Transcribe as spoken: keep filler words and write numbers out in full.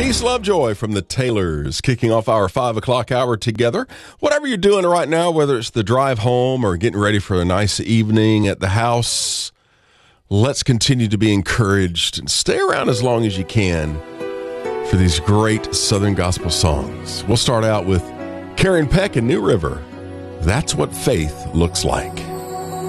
Peace, love, joy from the Taylors, kicking off our five o'clock hour together. Whatever you're doing right now, whether it's the drive home or getting ready for a nice evening at the house, let's continue to be encouraged and stay around as long as you can for these great Southern gospel songs. We'll start out with Karen Peck and New River. That's what faith looks like.